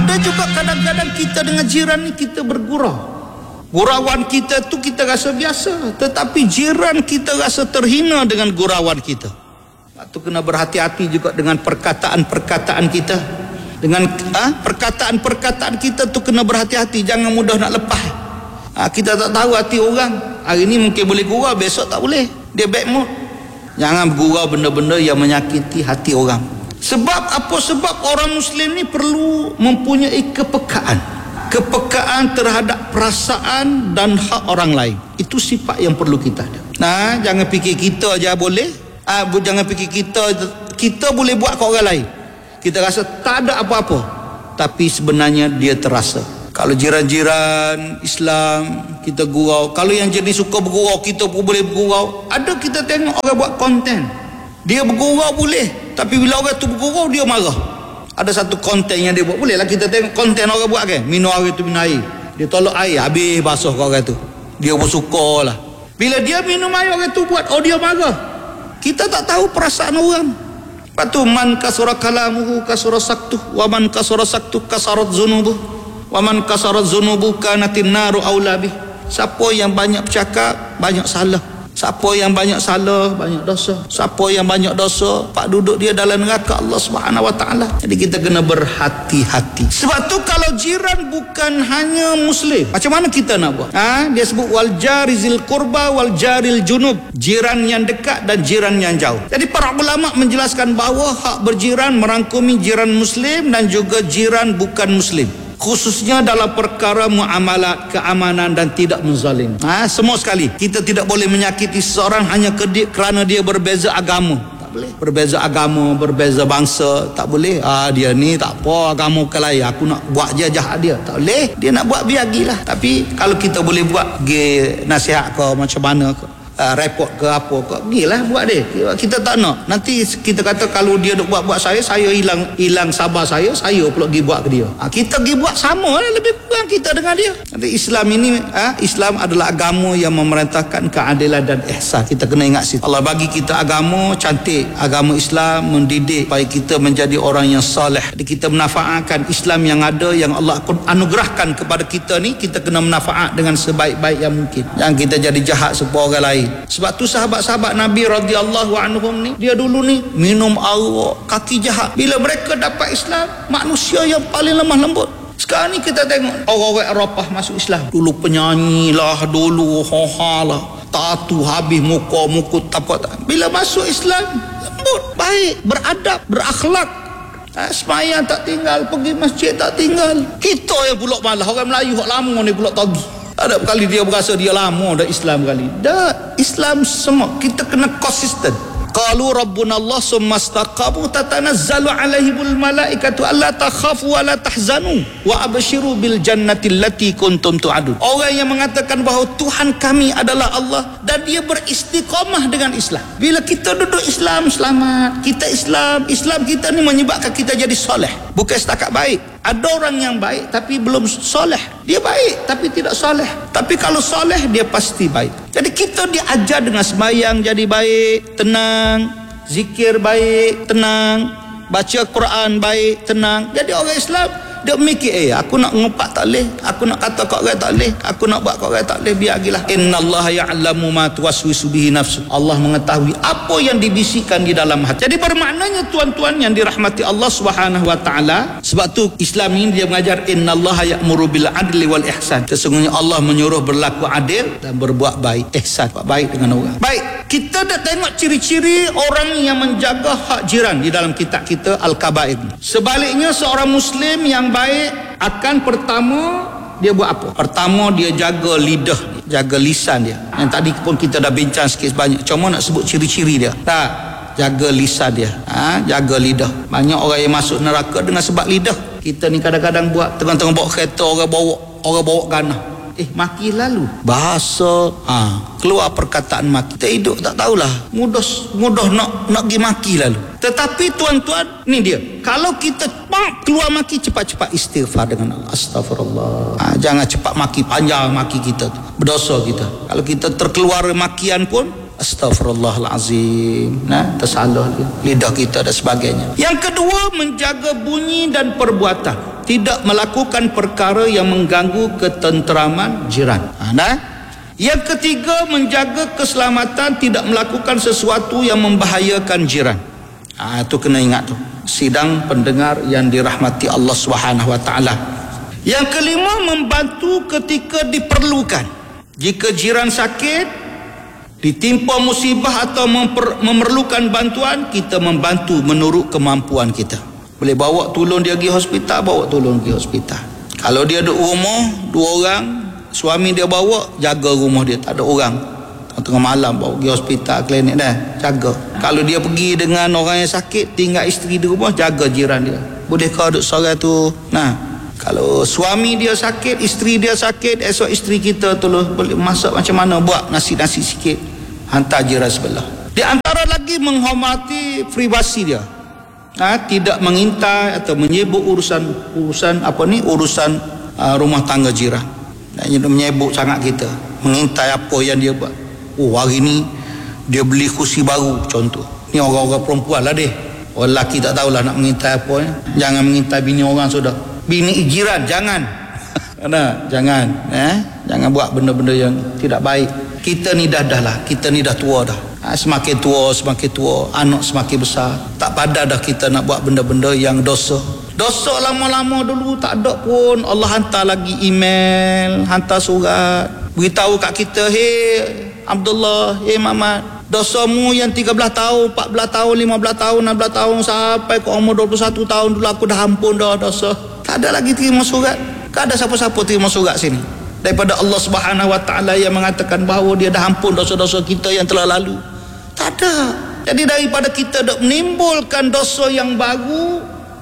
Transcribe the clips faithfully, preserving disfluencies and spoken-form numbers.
Ada juga kadang-kadang kita dengan jiran ni kita bergurau. Gurauan kita tu kita rasa biasa, tetapi jiran kita rasa terhina dengan gurauan kita. Itu kena berhati-hati juga dengan perkataan-perkataan kita. Dengan ah, perkataan-perkataan kita tu kena berhati-hati, jangan mudah nak lepas. Ah, kita tak tahu hati orang. Hari ni mungkin boleh gurau, besok tak boleh. Dia bad mood. Jangan bergurau benda-benda yang menyakiti hati orang. Sebab apa? Sebab orang Muslim ni perlu mempunyai kepekaan. Kepekaan terhadap perasaan dan hak orang lain. Itu sifat yang perlu kita ada. Nah, jangan fikir kita aja boleh. Ah, jangan fikir kita kita boleh buat ke orang lain. Kita rasa tak ada apa-apa, tapi sebenarnya dia terasa. Kalau jiran-jiran Islam kita gurau, kalau yang jenis suka bergurau kita pun boleh bergurau. Ada kita tengok orang buat konten, dia bergurau boleh, tapi bila orang tu bergurau dia marah. Ada satu konten yang dia buat, boleh lah kita tengok konten orang buat kan, minum air tu minum air, dia tolak air habis basuh kat orang tu, dia pun suka lah. Bila dia minum air orang tu buat, oh dia marah. Kita tak tahu perasaan orang. Lepas tu man kasura kalamuhu kasura saktuh, wa man kasura saktuh kasarat zunubuh, wa man kasarat zunubuh kanatin naru aulabih. Siapa yang banyak bercakap banyak salah, siapa yang banyak salah banyak dosa, siapa yang banyak dosa pak duduk dia dalam neraka Allah Subhanahu wa taala. Jadi kita kena berhati-hati. Sebab tu kalau jiran bukan hanya muslim, macam mana kita nak buat? Ha? Dia sebut wal jarizil qurba wal jaril junub, jiran yang dekat dan jiran yang jauh. Jadi para ulama menjelaskan bahawa hak berjiran merangkumi jiran muslim dan juga jiran bukan muslim, khususnya dalam perkara muamalat, keamanan dan tidak menzalim. Ha, semua sekali. Kita tidak boleh menyakiti seseorang hanya kerana dia berbeza agama. Tak boleh. Berbeza agama, berbeza bangsa, tak boleh. Ah, dia ni tak apa, agama bukan lain, aku nak buat je jahat dia. Tak boleh. Dia nak buat biar gilah. Tapi kalau kita boleh buat, pergi nasihat ke macam mana ke, Uh, report ke apa ke, gilah buat dia. Kita tak nak nanti kita kata kalau dia duk buat-buat saya, saya hilang hilang sabar saya, saya pula pergi buat ke dia. Ha, kita pergi buat sama lah, lebih kurang kita dengan dia. Nanti Islam ini ha, Islam adalah agama yang memerintahkan keadilan dan ihsan. Kita kena ingat situ. Allah bagi kita agama cantik, agama Islam mendidik supaya kita menjadi orang yang soleh. Jadi kita menafaatkan Islam yang ada, yang Allah anugerahkan kepada kita ni, kita kena menafaat dengan sebaik-baik yang mungkin. Jangan kita jadi jahat supaya orang lain. Sebab tu sahabat-sahabat Nabi radhiyallahu anhum ni, dia dulu ni minum arak, kaki jahat. Bila mereka dapat Islam, manusia yang paling lemah lembut. Sekarang ni kita tengok orang-orang Eropah masuk Islam, dulu penyanyi lah, dulu hoha lah, tatu habis muka mukut apa tak. Bila masuk Islam, lembut, baik, beradab, berakhlak. Ha, semayang tak tinggal, pergi masjid tak tinggal. Kita yang pulak malah, orang Melayu hak lama ni pulak tagi. Ada kali dia berasa dia lama dah Islam kali. Dah Islam semua kita kena konsisten. Qalu rabbuna Allah summa istaqamu tatanazzalu alaihimul malaikatu alla takhafu wa la tahzanu wa abshiru bil jannati allati kuntum tu'adun. Orang yang mengatakan bahawa Tuhan kami adalah Allah dan dia beristiqamah dengan Islam. Bila kita duduk Islam selamat, kita Islam, Islam kita ni menyebabkan kita jadi soleh. Bukan setakat baik. Ada orang yang baik tapi belum soleh. Dia baik tapi tidak soleh. Tapi kalau soleh dia pasti baik. Jadi kita diajar dengan sembahyang jadi baik, tenang, zikir baik, tenang, baca Quran baik, tenang. Jadi orang Islam dia mikir, eh aku nak ngepak tak boleh, aku nak kata kat orang tak boleh, aku nak buat kat orang tak boleh, biar gilah. Innallaha ya'lamu ma tuwaswisu bihi nafsu. Allah mengetahui apa yang dibisikkan di dalam hati. Jadi bermaknanya tuan-tuan yang dirahmati Allah Subhanahu wa taala, sebab tu Islam ini dia mengajar innallaha ya'muru bil adli wal ihsan. Sesungguhnya Allah menyuruh berlaku adil dan berbuat baik, ihsan, buat baik dengan orang. Baik, kita dah tengok ciri-ciri orang yang menjaga hak jiran di dalam kitab kita Al-Kabair. Sebaliknya seorang muslim yang baik akan pertama dia buat apa? Pertama dia jaga lidah, jaga lisan dia. Yang tadi pun kita dah bincang sikit sebanyak. Cuma nak sebut ciri-ciri dia. Tak, jaga lisan dia. Ha, jaga lidah. Banyak orang yang masuk neraka dengan sebab lidah. Kita ni kadang-kadang buat tengah-tengah bawa kereta, orang bawa orang bawa ganah. Eh maki lalu. Bahasa ha, keluar perkataan maki. Kita hidup tak tahulah. Mudah mudah nak nak pergi maki lalu. Tetapi tuan-tuan, ni dia. Kalau kita pak keluar maki, cepat-cepat istighfar dengan Allah. Astagfirullah. Ha, jangan cepat maki, panjang maki kita tu. Berdosa kita. Kalau kita terkeluar makian pun, Astaghfirullahalazim. Nah, tersalah dia. Lidah kita dan sebagainya. Yang kedua, menjaga bunyi dan perbuatan. Tidak melakukan perkara yang mengganggu ketenteraman jiran. Ha, nah. Yang ketiga, menjaga keselamatan, tidak melakukan sesuatu yang membahayakan jiran. Ah, tu kena ingat tu. Sidang pendengar yang dirahmati Allah Subhanahu wa taala. Yang kelima, membantu ketika diperlukan. Jika jiran sakit, ditimpa musibah atau memper, memerlukan bantuan, kita membantu menurut kemampuan kita. Boleh bawa tolong dia pergi hospital, bawa tolong pergi hospital. Kalau dia duduk rumah, dua orang, suami dia bawa, jaga rumah dia, tak ada orang. Tengah malam bawa pergi hospital, klinik dah, jaga. Kalau dia pergi dengan orang yang sakit, tinggal isteri di rumah, jaga jiran dia. Bolehkah duduk seorang tu? Nah, kalau suami dia sakit, isteri dia sakit, esok isteri kita tolong boleh masak macam mana, buat nasi-nasi sikit, hantar jiran sebelah. Di antara lagi, menghormati privasi dia. Ha, tidak mengintai atau menyibuk urusan urusan apa ni urusan uh, rumah tangga jiran. Dan menyibuk sangat kita, mengintai apa yang dia buat. Oh, hari ni dia beli kursi baru contoh. Ni orang-orang perempuan lah deh. Orang lelaki tak tahulah nak mengintai apa ya. Jangan mengintai bini orang sudah. Bini jiran jangan. Nah, jangan eh jangan buat benda-benda yang tidak baik. Kita ni dah dah lah, kita ni dah tua dah. Ha, semakin tua, semakin tua, anak semakin besar. Tak padah dah kita nak buat benda-benda yang dosa. Dosa lama-lama dulu tak ada pun. Allah hantar lagi email, hantar surat, beritahu kat kita, hey Abdullah, hey Mamat, dosamu yang tiga belas tahun, empat belas tahun, lima belas tahun, enam belas tahun sampai ke umur dua puluh satu tahun dulu aku dah ampun dah dosa. Tak ada lagi terima surat. Tak ada siapa-siapa terima surat sini daripada Allah Subhanahu wa taala yang mengatakan bahawa dia dah ampun dosa-dosa kita yang telah lalu. Tak ada. Jadi daripada kita dak menimbulkan dosa yang baru,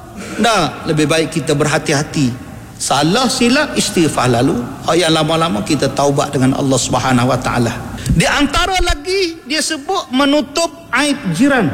dah lebih baik kita berhati-hati. Salah silap istighfar lalu, yang lama-lama kita taubat dengan Allah Subhanahu wa taala. Di antara lagi dia sebut menutup aib jiran.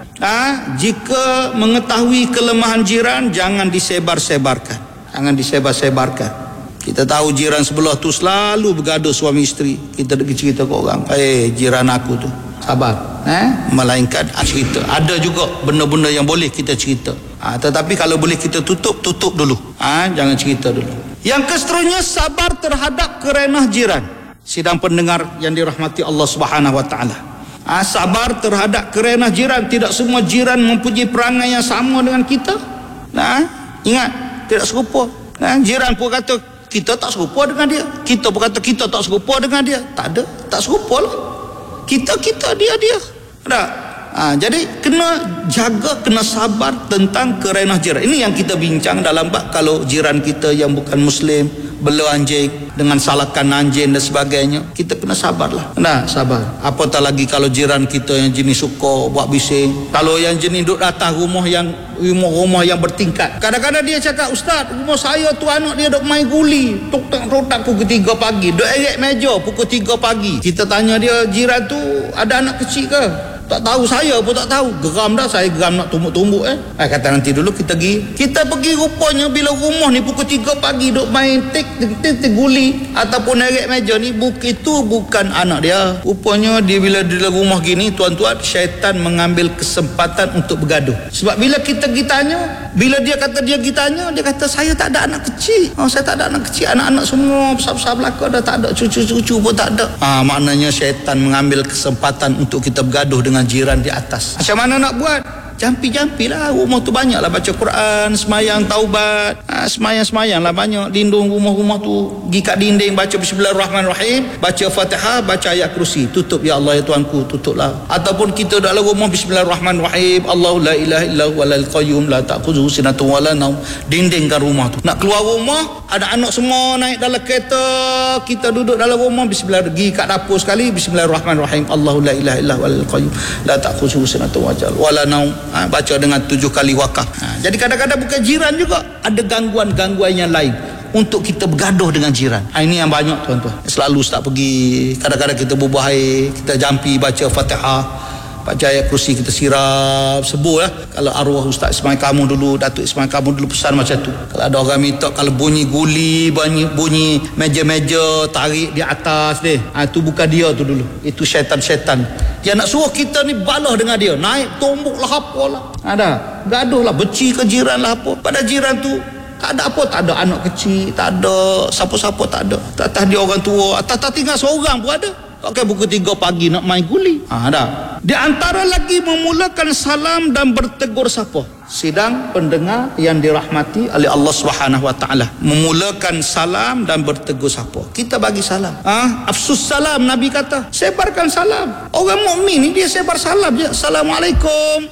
Ha, jika mengetahui kelemahan jiran, jangan disebar-sebarkan. Jangan disebar-sebarkan. Kita tahu jiran sebelah tu selalu bergaduh suami isteri. Kita pergi cerita ke orang, eh jiran aku tu, sabar. Eh? Melainkan cerita. Ada juga benda-benda yang boleh kita cerita. Ha, tetapi kalau boleh kita tutup, tutup dulu. Ha, jangan cerita dulu. Yang keseterusnya, sabar terhadap kerenah jiran. Sidang pendengar yang dirahmati Allah Subhanahu wa taala. Ha, sabar terhadap kerenah jiran. Tidak semua jiran mempunyai perangai yang sama dengan kita. Nah, ingat, tidak serupa. Nah, jiran pun kata kita tak serupa dengan dia. Kita pun kata kita tak serupa dengan dia. Tak ada, tak serupa lah. Kita, kita, dia, dia. Tak? Ha, jadi kena jaga, kena sabar tentang kerenah jiran. Ini yang kita bincang dalam bab kalau jiran kita yang bukan Muslim bela anjing dengan salakan anjing dan sebagainya, kita kena sabarlah. Nah, sabar. Apatah lagi kalau jiran kita yang jenis suka buat bising. Kalau yang jenis duduk datang rumah yang rumah-rumah yang bertingkat. Kadang-kadang dia cakap, Ustaz, rumah saya tu anak dia duk main guli, tuk-tuk-tuk pukul tiga pagi, duk erek meja pukul tiga pagi. Kita tanya dia, jiran tu ada anak kecil ke? Tak tahu, saya pun tak tahu. Geram dah, saya geram nak tumbuk-tumbuk eh. Eh kata nanti dulu kita pergi. Kita pergi rupanya bila rumah ni pukul tiga pagi duk main tik tik tik guli ataupun erek meja ni, buk itu bukan anak dia. Rupanya dia bila di rumah gini, tuan-tuan, syaitan mengambil kesempatan untuk bergaduh. Sebab bila kita pergi tanya, bila dia kata dia pergi tanya, dia kata saya tak ada anak kecil. Oh, saya tak ada anak kecil, anak-anak semua besar-besar belaka dah, tak ada cucu-cucu pun tak ada. Ah, maknanya syaitan mengambil kesempatan untuk kita bergaduh dengan dengan jiran di atas. Macam mana nak buat? Jampi-jampi lah. Rumah tu banyak lah baca Quran, semayang taubat, ha, semayang-semayang lah banyak. Lindung rumah-rumah tu, pergi kat dinding baca Bismillahirrahmanirrahim, baca Fatihah, baca ayat kursi, tutup, ya Allah ya Tuanku, tutuplah. Ataupun kita dalam rumah Bismillahirrahmanirrahim, Allahu la ilaha illa huwal qayyum la ta'khudhuhu sinatun wa la naum, dindingkan rumah tu. Nak keluar rumah, ada anak semua naik dalam kereta, kita duduk dalam rumah, Bismillah, pergi kat dapur sekali, Bismillahirrahmanirrahim, Allahu la ilaha illa huwal qayyum la ta'khudhuhu sinatun wa la naum. Ha, baca dengan tujuh kali wakaf. Ha, jadi kadang-kadang bukan jiran juga, ada gangguan-gangguan yang lain untuk kita bergaduh dengan jiran. Ha, ini yang banyak tuan-tuan. Selalu Ustaz pergi, kadang-kadang kita bubuh air, kita jampi baca Fatihah, baca ayat kursi, kita sirap sebut lah. Kalau arwah Ustaz Ismail kamu dulu, Datuk Ismail kamu dulu pesan macam tu. Kalau ada orang minta, kalau bunyi guli, bunyi, bunyi meja-meja tarik di atas deh, ha, itu bukan dia tu dulu, itu syaitan-syaitan Dia nak suruh kita ni balah dengan dia, naik tombok lah apalah. Ada gaduh lah, benci ke jiran lah apa. Pada jiran tu tak ada apa, tak ada anak kecil, tak ada siapa-siapa, tak ada. Atas dia orang tua, atas tinggal seorang pun ada. Pakai pukul tiga pagi nak main guli. Ha, ada. Di antara lagi memulakan salam dan bertegur sapa. Sidang pendengar yang dirahmati oleh Allah Subhanahu Wa Taala. Memulakan salam dan bertegur sapa. Kita bagi salam. Ha? Afsus salam, Nabi kata. Sebarkan salam. Orang mukmin ni dia sebar salam je. Assalamualaikum.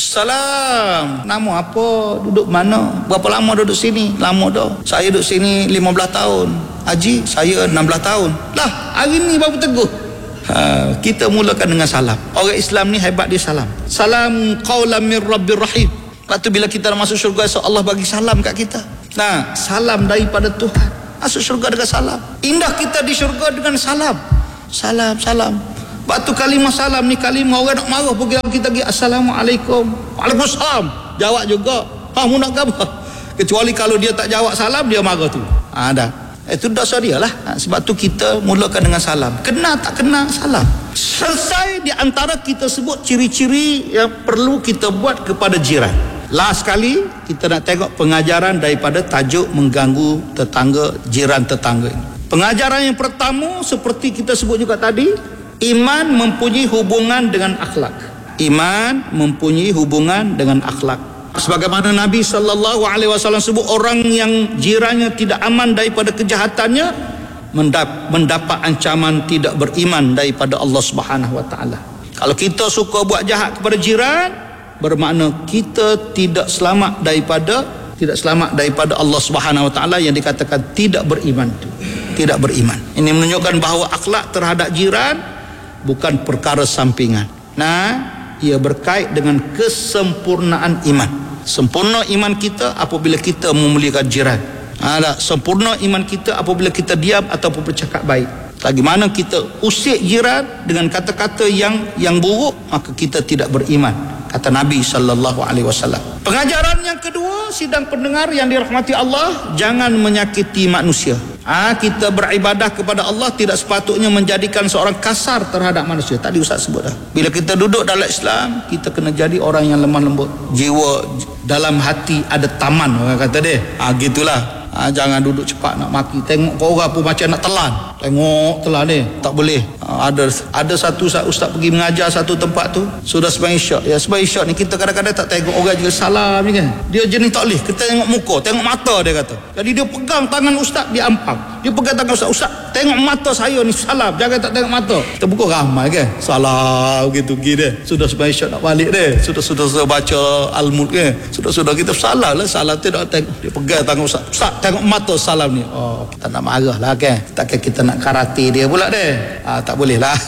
Salam. Nama apa? Duduk mana? Berapa lama duduk sini? Lama dah. Saya duduk sini lima belas tahun. Haji, saya enam belas tahun. Lah, hari ni baru tegur. Ha, kita mulakan dengan salam. Orang Islam ni hebat, dia salam. Salam qaulan min rabbir rahim. Lepas tu bila kita masuk syurga, so Allah bagi salam kat kita. Nah, salam daripada Tuhan. Masuk syurga dengan salam. Indah kita di syurga dengan salam. Salam, salam. Lepas tu kalimah salam ni kalimah orang nak marah pergi kita pergi Assalamualaikum. Waalaikumsalam. Jawab juga. Ha, mu nak apa? Kecuali kalau dia tak jawab salam, dia marah tu. Ha, dah. Itu dosa dia lah. Ha, sebab tu kita mulakan dengan salam. Kena tak kena salam. Selesai di antara kita sebut ciri-ciri yang perlu kita buat kepada jiran. Last sekali kita nak tengok pengajaran daripada tajuk mengganggu tetangga, jiran tetangga ini. Pengajaran yang pertama seperti kita sebut juga tadi, iman mempunyai hubungan dengan akhlak. Iman mempunyai hubungan dengan akhlak. Sebagaimana Nabi sallallahu alaihi wasallam sebut, orang yang jirannya tidak aman daripada kejahatannya mendap- mendapat ancaman tidak beriman daripada Allah Subhanahu wa taala. Kalau kita suka buat jahat kepada jiran, bermakna kita tidak selamat daripada tidak selamat daripada Allah Subhanahu wa taala yang dikatakan tidak beriman itu. Tidak beriman. Ini menunjukkan bahawa akhlak terhadap jiran bukan perkara sampingan. Nah, ia berkait dengan kesempurnaan iman. Sempurna iman kita apabila kita memuliakan jiran. Ada sempurna iman kita apabila kita diam ataupun bercakap baik. Lagi mana kita usik jiran dengan kata-kata yang yang buruk, maka kita tidak beriman, kata Nabi sallallahu alaihi wasallam. Pengajaran yang kedua, sidang pendengar yang dirahmati Allah, jangan menyakiti manusia. Ah, kita beribadah kepada Allah tidak sepatutnya menjadikan seorang kasar terhadap manusia. Tadi Ustaz sebut dah. Bila kita duduk dalam Islam, kita kena jadi orang yang lemah lembut. Jiwa dalam hati ada taman, orang kata dia. Ah, gitulah. Ah, jangan duduk cepat nak maki. Tengok kau orang pun macam nak telan. Tengok telan ni, tak boleh. Ah, ada ada satu saat Ustaz pergi mengajar satu tempat tu, sudah sembahyang isyak. Ya, sembahyang isyak ni kita kadang-kadang tak tengok orang juga salam ni kan. Dia jenis tak boleh. Kita tengok muka, tengok mata dia kata. Jadi dia pegang tangan Ustaz, dia ampang. Dia pegang tangan Ustaz. Ustaz, tengok mata saya ni, salam. Jangan tak tengok mata. Kita buka ramai kan. Salam gitu gitu dia. Sudah sembahyang isyak nak balik dia. Sudah sudah sudah baca Al-Mulk kan. Sudah sudah kita salam lah, salam tidak tengok. Dia pegang tangan Ustaz. Ustaz, tengok mata salam ni. Oh, kita nak marah lah kan. Takkan kita nak karate dia pula dia. Ah, tak boleh lah.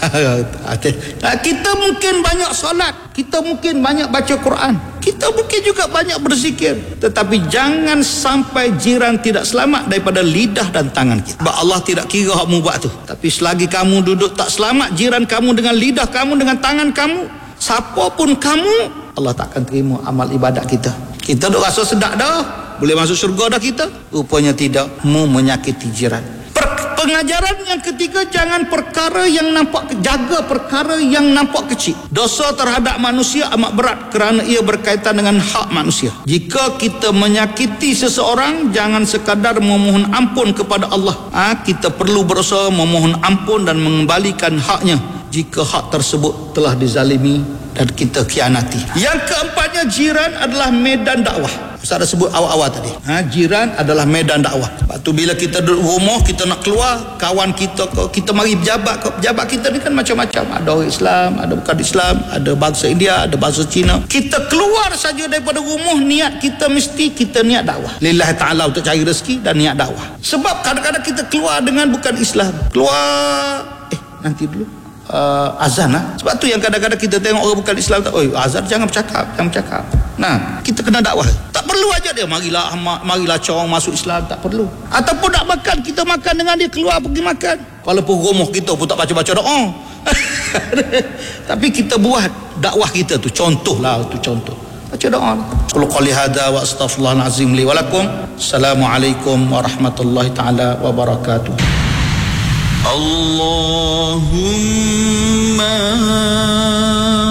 Nah, kita mungkin banyak solat, kita mungkin banyak baca Quran, kita mungkin juga banyak berzikir, tetapi jangan sampai jiran tidak selamat daripada lidah dan tangan kita. Sebab Allah tidak kira kamu buat tu. Tapi selagi kamu duduk tak selamat jiran kamu dengan lidah kamu, dengan tangan kamu, siapa pun kamu, Allah tak akan terima amal ibadat kita. Kita duk rasa sedap dah, boleh masuk syurga dah kita? Rupanya tidak. Mu menyakiti jiran. Pengajaran yang ketiga, jangan perkara yang nampak, jaga perkara yang nampak kecil. Dosa terhadap manusia amat berat kerana ia berkaitan dengan hak manusia. Jika kita menyakiti seseorang, jangan sekadar memohon ampun kepada Allah. Ha, kita perlu berusaha memohon ampun dan mengembalikan haknya jika hak tersebut telah dizalimi dan kita khianati. Yang keempatnya, jiran adalah medan dakwah. Ustaz dah sebut awal-awal tadi. Ha, jiran adalah medan dakwah. Lepas tu bila kita duduk rumah, kita nak keluar, kawan kita, kita mari pejabat, pejabat kita ni kan macam-macam. Ada orang Islam, ada bukan Islam, ada bangsa India, ada bangsa Cina. Kita keluar saja daripada rumah, niat kita mesti kita niat dakwah. Lillahi ta'ala, untuk cari rezeki dan niat dakwah. Sebab kadang-kadang kita keluar dengan bukan Islam. Keluar, eh nanti dulu. Uh, azan lah. Sebab tu yang kadang-kadang kita tengok orang bukan Islam tak, oi azan jangan bercakap, jangan bercakap. Nah, kita kena dakwah. Tak perlu aja dia marilah marilah corong masuk Islam, tak perlu. Ataupun nak makan, kita makan dengan dia, keluar pergi makan. Walaupun rumah kita pun tak baca-baca doa. Tapi kita buat dakwah kita tu, contohlah tu contoh. Baca doa. Qul qali hada wa astaghfirullahal azim li wa lakum. Assalamualaikum warahmatullahi taala wabarakatuh. Allahumma